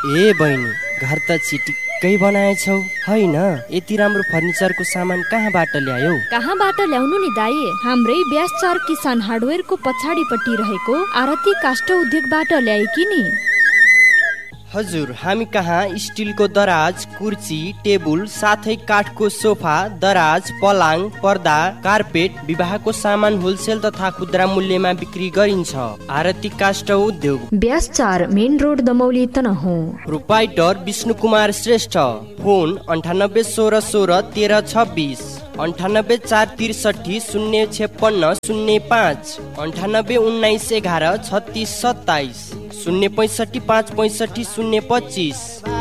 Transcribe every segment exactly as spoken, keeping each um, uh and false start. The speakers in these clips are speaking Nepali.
ए बहिनी, घर त चिटिक्कै बनाएछौ हैन? यति राम्रो फर्निचरको सामान कहाँबाट ल्यायौ? कहाँबाट ल्याउनु नि दाइ, हाम्रै व्यास चार किसान हार्डवेयरको पछाडिपट्टि रहेको आरती काष्ठ उद्योगबाट ल्याएकी नि। हजुर, हामी कहाँ स्टिलको दराज, कुर्सी, टेबुल साथै काठको सोफा, दराज, पलाङ, पर्दा, कार्पेट, विवाहको सामान होलसेल तथा खुद्रा मूल्यमा बिक्री गरिन्छ। आरती काष्ठ उद्योग, व्यास चार, main road, Damauli, Tanahun. Proprietor Vishnu Kumar Shrestha. Phone अन्ठानब्बे सोह्र सोह्र तेह्र छब्बिस, अन्ठानब्बे चार त्रिसठी शून्य छप्पन्न शून्य पाँच, अन्ठानब्बे उन्नाइस एघार छत्तिस सत्ताइस, शून्य पैँसठी पाँच पैँसठी शून्य पच्चिस।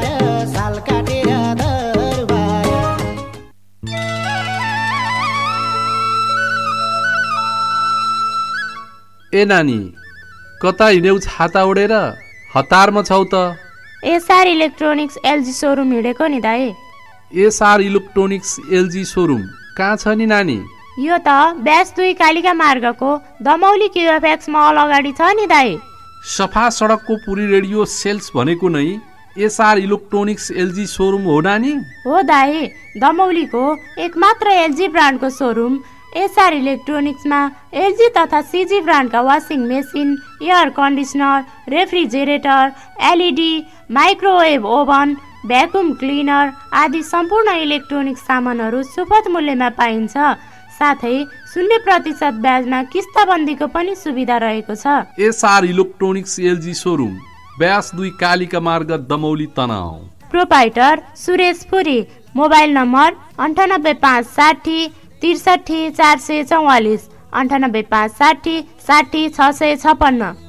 ए नानी, कता हिँड्यौ छाता ओढेर? हतारमा छौ त? एसआर इलेक्ट्रोनिक्स एलजी सोरुम हिँडेको नि दाइ। एसआर इलेक्ट्रोनिक्स एलजी सोरुम कहाँ छ नि नानी? यो त व्यास दुई कालिका मार्गको दमौली क्युएफएक्स मल अगाडि छ नि दाइ। सफा सडकको पुरी रेडियो सेल्स भनेको नै एसआर इलेक्ट्रोनिक्स एलजी सोरुम हो नानी? हो दाइ, दमौलीको एकमात्र एलजी ब्रान्डको सोरुम एसआर इलेक्ट्रोनिक्समा एलजी तथा सिजी ब्रान्डका washing machine, air conditioner, refrigerator, LED, microwave oven, vacuum cleaner आदि सम्पूर्ण इलेक्ट्रोनिक सामानहरू सुपथ मूल्यमा पाइन्छ। साथै शून्य प्रतिशत ब्याजमा किस्ताबन्दीको पनि सुविधा रहेको छ। एसआर इलेक्ट्रोनिक्स एलजी सोरुम, व्यास दुई कालिका मार्ग, दमौली, तनहुँ। प्रोपाइटर सुरेश पुरी। मोबाइल नम्बर अन्ठानब्बे पाँच साठी त्रिसठी चार सय चौवालिस, अन्ठानब्बे पाँच साठी साठी छ सय छपन्न।